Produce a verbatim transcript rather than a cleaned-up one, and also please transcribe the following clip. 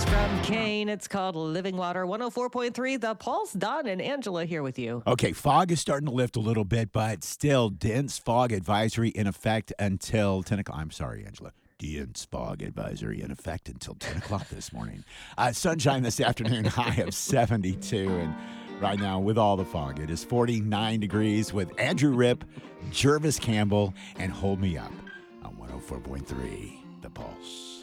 It's from Kane. It's called Living Water. one oh four point three, The Pulse. Don and Angela here with you. Okay, fog is starting to lift a little bit, but still dense fog advisory in effect until ten o'clock. I'm sorry, Angela. Dense fog advisory in effect until ten o'clock this morning. Uh, sunshine this afternoon, high of seventy-two. And right now, with all the fog, it is forty-nine degrees with Andrew Ripp, Jervis Campbell, and Hold Me Up on one oh four point three, The Pulse.